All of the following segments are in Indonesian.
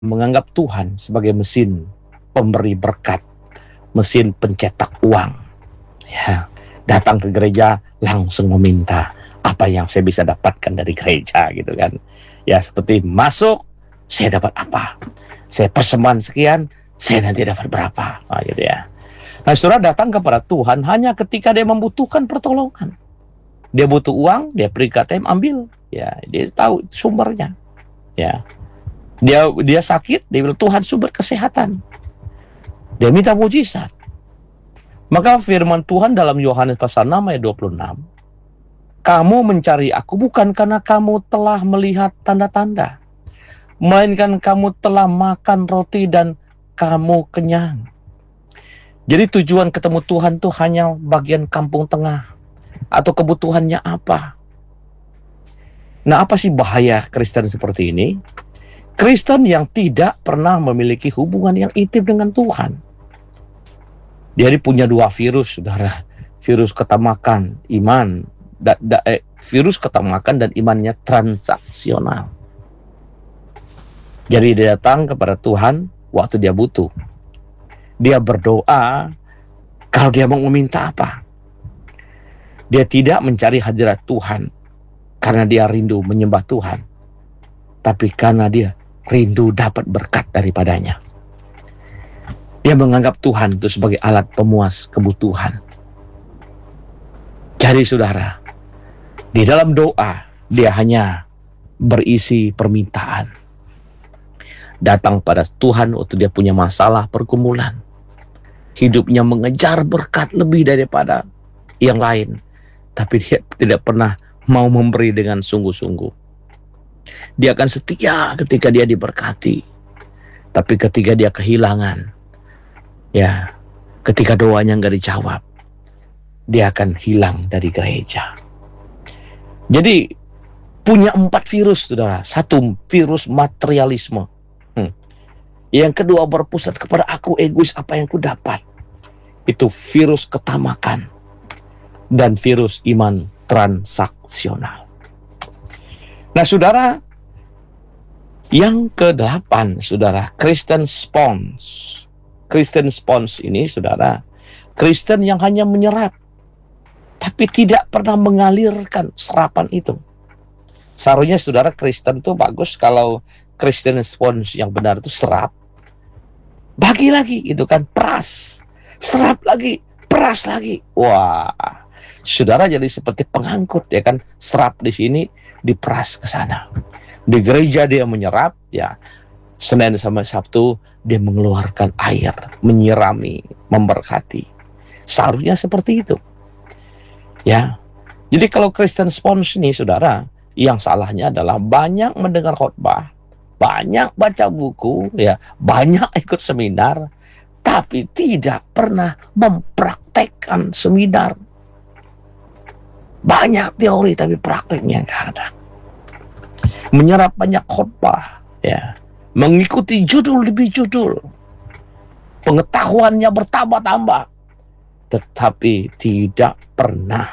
menganggap Tuhan sebagai mesin pemberi berkat, mesin pencetak uang. Ya, datang ke gereja langsung meminta apa yang saya bisa dapatkan dari gereja gitu kan. Ya, seperti masuk, saya dapat apa? Saya persembahan sekian, saya nanti dapat berapa? Nah, gitu ya. Nah, saudara datang kepada Tuhan hanya ketika dia membutuhkan pertolongan. Dia butuh uang, dia pergi ke ATM ambil. Ya, dia tahu sumbernya. Ya, dia sakit, dia bilang Tuhan sumber kesehatan. Dia minta mujizat. Maka firman Tuhan dalam Yohanes pasal 6 ayat 26, kamu mencari aku bukan karena kamu telah melihat tanda-tanda, melainkan kamu telah makan roti dan kamu kenyang. Jadi tujuan ketemu Tuhan tuh hanya bagian kampung tengah atau kebutuhannya apa. Nah, apa sih bahaya Kristen seperti ini? Kristen yang tidak pernah memiliki hubungan yang intim dengan Tuhan. Dia punya dua virus, saudara. Virus ketamakan iman, virus ketamakan dan imannya transaksional. Jadi dia datang kepada Tuhan waktu dia butuh. Dia berdoa kalau dia mau meminta apa. Dia tidak mencari hadirat Tuhan karena dia rindu menyembah Tuhan, tapi karena dia rindu dapat berkat daripadanya. Dia menganggap Tuhan itu sebagai alat pemuas kebutuhan. Jadi saudara, di dalam doa dia hanya berisi permintaan. Datang pada Tuhan waktu dia punya masalah pergumulan. Hidupnya mengejar berkat lebih daripada yang lain, tapi dia tidak pernah mau memberi dengan sungguh-sungguh. Dia akan setia ketika dia diberkati, tapi ketika dia kehilangan, ya, ketika doanya nggak dijawab, dia akan hilang dari gereja. Jadi punya 4 virus, saudara. 1, virus materialisme. Yang kedua, berpusat kepada aku, egois, apa yang ku dapat. Itu virus ketamakan. Dan virus iman transaksional. Nah, saudara, yang ke-8, saudara, Christian Spons. Christian Spons ini, saudara, Kristen yang hanya menyerap, tapi tidak pernah mengalirkan serapan itu. Seharusnya, saudara, Kristen itu bagus kalau Christian Spons yang benar itu serap, bagi lagi, itu kan, peras, serap lagi, peras lagi. Wah, saudara jadi seperti pengangkut, ya kan, serap di sini, diperas ke sana. Di gereja dia menyerap, ya, Senin sampai Sabtu dia mengeluarkan air, menyirami, memberkati. Seharusnya seperti itu. Ya. Jadi kalau Kristen Spons ini, saudara, yang salahnya adalah banyak mendengar khotbah, banyak baca buku, ya, banyak ikut seminar, tapi tidak pernah mempraktekkan seminar. Banyak teori tapi prakteknya nggak ada. Menyerap banyak khotbah, ya, mengikuti judul demi judul, pengetahuannya bertambah-tambah, tetapi tidak pernah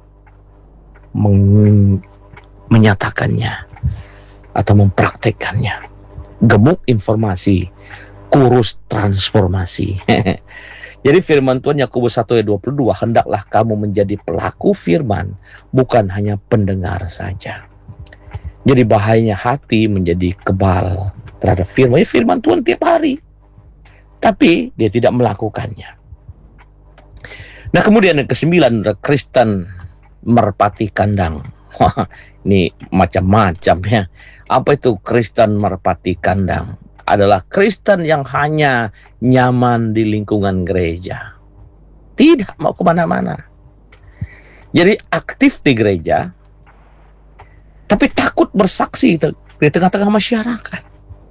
menyatakannya atau mempraktekannya. Gemuk informasi, kurus transformasi. Jadi firman Tuhan Yakobus 1 ayat 22, hendaklah kamu menjadi pelaku firman, bukan hanya pendengar saja. Jadi bahayanya hati menjadi kebal terhadap firman. Ya, firman Tuhan tiap hari, tapi dia tidak melakukannya. Nah, kemudian yang ke-9, Kristen merpati kandang. Wah, ini macam-macam ya. Apa itu Kristen merpati kandang? Adalah Kristen yang hanya nyaman di lingkungan gereja, tidak mau kemana-mana. Jadi aktif di gereja, tapi takut bersaksi di tengah-tengah masyarakat.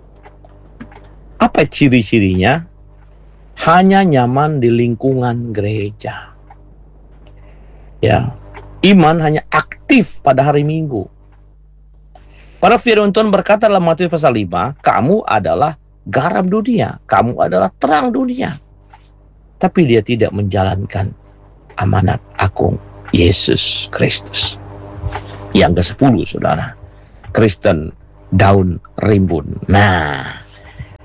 Apa ciri-cirinya? Hanya nyaman di lingkungan gereja. Ya, iman hanya aktif pada hari Minggu. Para firman Tuhan berkata dalam Matius pasal 5, kamu adalah garam dunia, kamu adalah terang dunia. Tapi dia tidak menjalankan amanat agung Yesus Kristus. Yang ke-10, saudara, Kristen daun rimbun. Nah,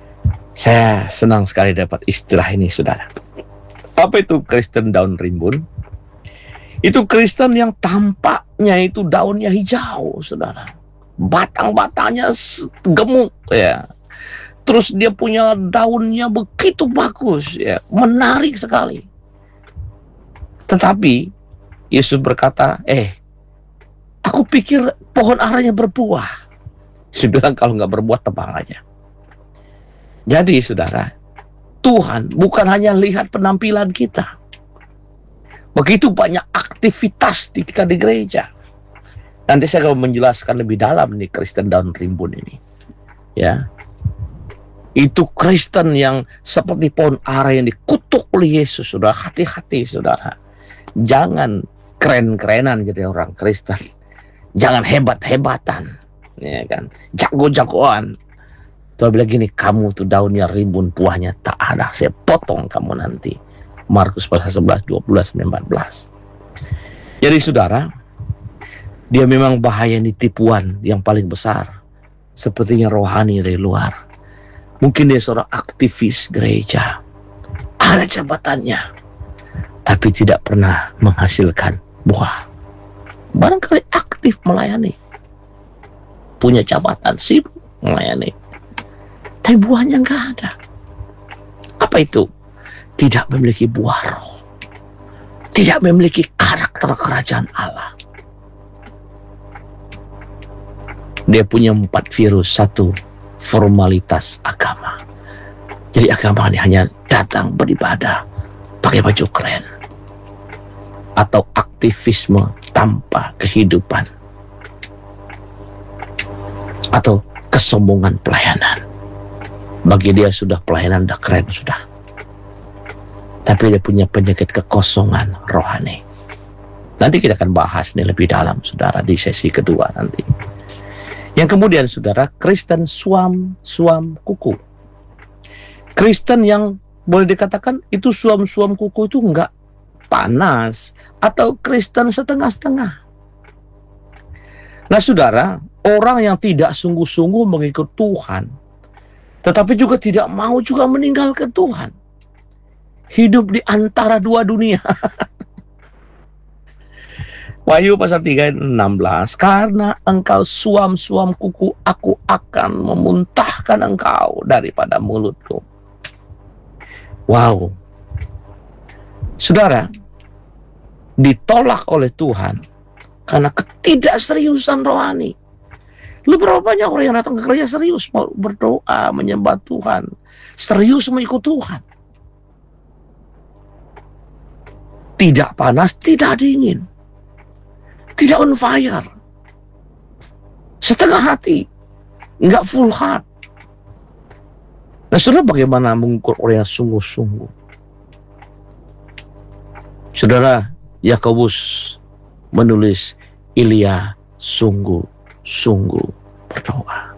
Saya senang sekali dapat istilah ini, saudara. Apa itu Kristen daun rimbun? Itu Kristen yang tampaknya itu daunnya hijau, saudara. Batang-batangnya gemuk, ya. Terus dia punya daunnya begitu bagus, ya, menarik sekali. Tetapi Yesus berkata, aku pikir pohon aranya berbuah. Yesus bilang kalau nggak berbuah tebang aja. Jadi saudara, Tuhan bukan hanya lihat penampilan kita. Begitu banyak aktivitas kita di gereja. Nanti saya akan menjelaskan lebih dalam nih Kristen daun rimbun ini. Ya. Itu Kristen yang seperti pohon ara yang dikutuk oleh Yesus, saudara. Hati-hati, saudara. Jangan keren-kerenan jadi orang Kristen. Jangan hebat-hebatan, ya kan? Jago-jagoan. Tuhan bilang gini, kamu tuh daunnya rimbun, buahnya tak ada. Saya potong kamu nanti. Markus pasal 11, 12, 14. Jadi saudara, dia memang bahaya ini tipuan yang paling besar. Sepertinya rohani dari luar. Mungkin dia seorang aktivis gereja. Ada jabatannya. Tapi tidak pernah menghasilkan buah. Barangkali aktif melayani. Punya jabatan, sibuk melayani. Tapi buahnya nggak ada. Apa itu? Tidak memiliki buah roh. Tidak memiliki karakter kerajaan Allah. Dia punya 4 virus. 1, formalitas agama. Jadi agama ini hanya datang beribadah, pakai baju keren. Atau aktivisme tanpa kehidupan. Atau kesombongan pelayanan. Bagi dia sudah pelayanan udah keren sudah. Tapi dia punya penyakit kekosongan rohani. Nanti kita akan bahas ini lebih dalam, saudara, di sesi kedua nanti. Yang kemudian, saudara, Kristen suam kuku. Kristen yang boleh dikatakan itu suam kuku itu enggak panas, atau Kristen setengah-setengah. Nah, saudara, orang yang tidak sungguh-sungguh mengikut Tuhan, tetapi juga tidak mau juga meninggalkan Tuhan. Hidup di antara dua dunia. Wahyu pasal 3:16, karena engkau suam kuku, aku akan memuntahkan engkau daripada mulutku. Wow. Saudara, ditolak oleh Tuhan karena ketidakseriusan rohani. Lu berapa banyak orang yang datang ke gereja serius mau berdoa, menyembah Tuhan, serius mengikut Tuhan. Tidak panas, tidak dingin. Tidak on fire. Setengah hati. Enggak full heart. Nah, saudara, bagaimana mengukur orang yang sungguh-sungguh? Saudara, Yakobus menulis, Ilya sungguh-sungguh berdoa.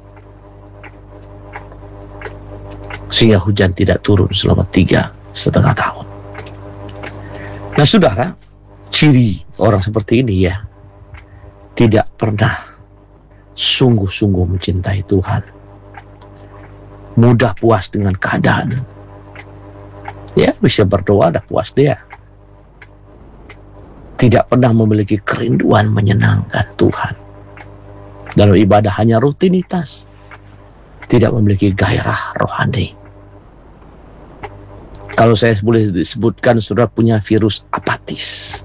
Sehingga hujan tidak turun selama 3,5 tahun. Nah, saudara, ciri orang seperti ini ya, tidak pernah sungguh-sungguh mencintai Tuhan. Mudah puas dengan keadaan. Ya, bisa berdoa, dah puas dia. Tidak pernah memiliki kerinduan menyenangkan Tuhan. Dalam ibadah hanya rutinitas. Tidak memiliki gairah rohani. Kalau saya boleh disebutkan, saudara punya virus apatis.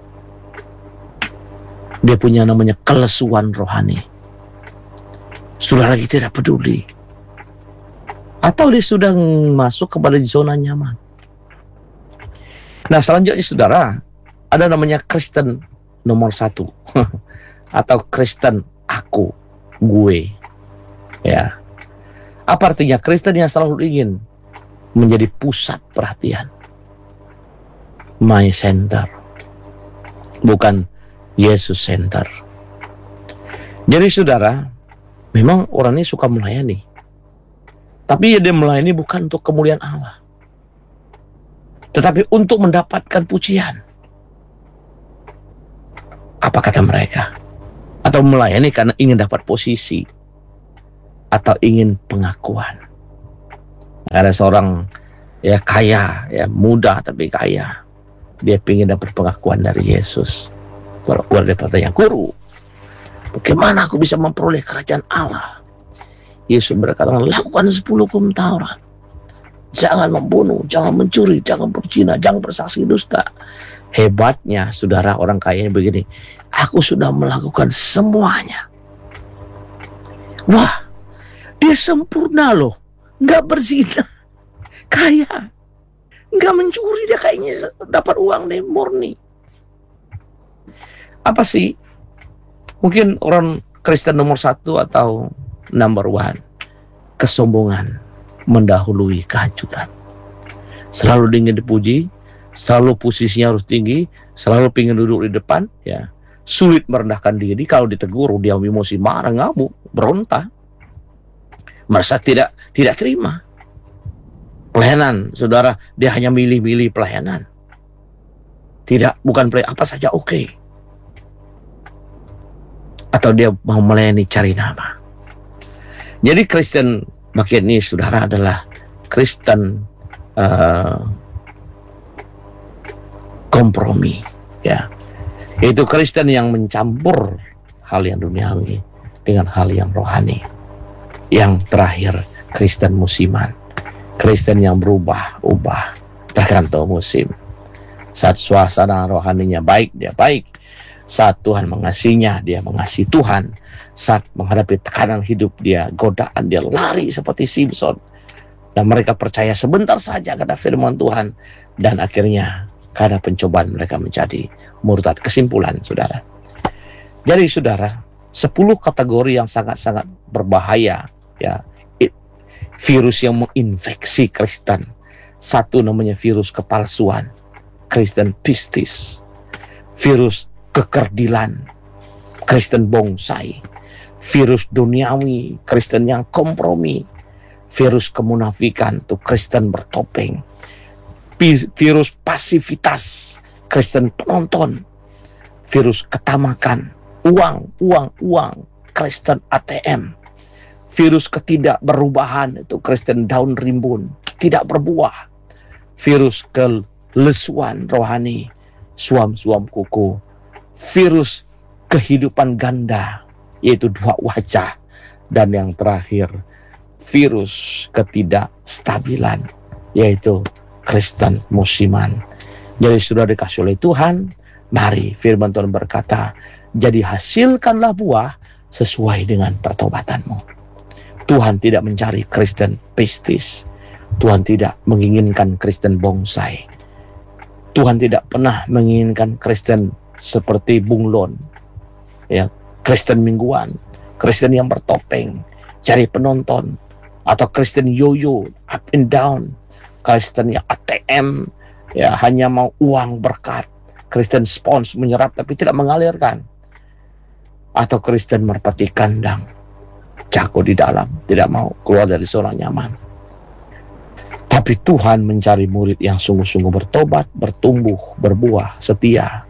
Dia punya namanya kelesuan rohani. Sudah lagi tidak peduli. Atau dia sudah masuk kepada zona nyaman. Nah, selanjutnya, saudara, ada namanya Kristen nomor 1. Atau Kristen aku, gue. Ya. Apa artinya? Kristen yang selalu ingin menjadi pusat perhatian. My center. Bukan Yesus center. Jadi saudara, memang orang ini suka melayani. Tapi dia melayani bukan untuk kemuliaan Allah. Tetapi untuk mendapatkan pujian. Apa kata mereka? Atau melayani karena ingin dapat posisi. Atau ingin pengakuan. Ada seorang ya kaya, ya muda tapi kaya. Dia ingin dapat pengakuan dari Yesus. Keluar dia bertanya, "Guru, bagaimana aku bisa memperoleh kerajaan Allah?" Yesus berkata, "Lakukan 10 hukum Taurat. Jangan membunuh, jangan mencuri, jangan berzina, jangan bersaksi dusta." Hebatnya saudara orang kaya begini, "Aku sudah melakukan semuanya." Wah, dia sempurna loh. Nggak berzina, kaya, nggak mencuri, dia kayaknya dapat uang deh murni. Apa sih? Mungkin orang Kristen nomor 1 atau number 1, kesombongan mendahului kehancuran. Selalu ingin dipuji, selalu posisinya harus tinggi, selalu ingin duduk di depan, ya. Sulit merendahkan diri. Kalau ditegur dia emosi, marah, ngamuk, berontak, merasa tidak terima. Pelayanan, saudara, dia hanya milih-milih pelayanan. Bukan pelayanan apa saja oke. Atau dia mau melayani cari nama. Jadi Kristen bagian ini, saudara, adalah Kristen kompromi, ya. Itu Kristen yang mencampur hal yang duniawi dengan hal yang rohani. Yang terakhir, Kristen musiman. Kristen yang berubah-ubah tergantung musim. Saat suasana rohaninya baik, dia baik. Saat Tuhan mengasihinya, dia mengasihi Tuhan. Saat menghadapi tekanan hidup, dia godaan, dia lari seperti Simpson. Dan mereka percaya sebentar saja kata firman Tuhan. Dan akhirnya karena pencobaan mereka menjadi murtad. Kesimpulan, saudara. Jadi saudara, 10 kategori yang sangat-sangat berbahaya, ya. Virus yang menginfeksi Kristen. 1 namanya virus kepalsuan, Kristen pistis. Virus kekerdilan, Kristen bongsai. Virus duniawi, Kristen yang kompromi. Virus kemunafikan, tuh Kristen bertopeng. Virus pasivitas, Kristen penonton. Virus ketamakan, uang, Kristen ATM. Virus ketidakberubahan, itu Kristen daun rimbun, tidak berbuah. Virus kelesuan rohani, suam-suam kuku. Virus kehidupan ganda, yaitu 2 wajah. Dan yang terakhir, virus ketidakstabilan, yaitu Kristen musiman. Jadi sudah dikasih oleh Tuhan, mari firman Tuhan berkata, jadi hasilkanlah buah sesuai dengan pertobatanmu. Tuhan tidak mencari Kristen pistis. Tuhan tidak menginginkan Kristen bongsai. Tuhan tidak pernah menginginkan Kristen seperti bunglon, ya, Kristen mingguan, Kristen yang bertopeng, cari penonton, atau Kristen yoyo, up and down, Kristen yang ATM, ya, hanya mau uang berkat, Kristen spons menyerap tapi tidak mengalirkan, atau Kristen merpati kandang, jago di dalam, tidak mau keluar dari zona nyaman. Tapi Tuhan mencari murid yang sungguh-sungguh bertobat, bertumbuh, berbuah, setia,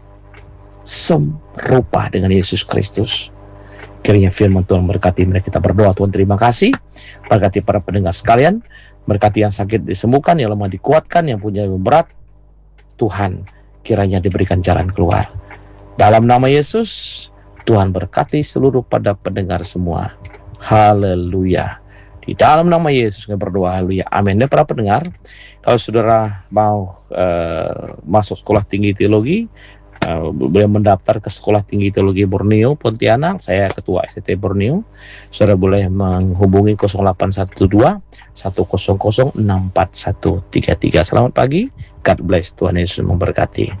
serupa dengan Yesus Kristus. Kiranya firman Tuhan berkati mereka. Kita berdoa. Tuhan, terima kasih. Berkati para pendengar sekalian. Berkati yang sakit disembuhkan, yang lemah dikuatkan, yang punya yang berat, Tuhan kiranya diberikan jalan keluar. Dalam nama Yesus, Tuhan berkati seluruh pada pendengar semua. Haleluya. Di dalam nama Yesus kami berdoa, haleluya, amin. Dan para pendengar, kalau saudara mau masuk sekolah tinggi teologi, boleh mendaftar ke Sekolah Tinggi Teologi Borneo Pontianak. Saya ketua STT Borneo. Saudara boleh menghubungi 0812 100 64133. Selamat pagi, God bless, Tuhan Yesus memberkati.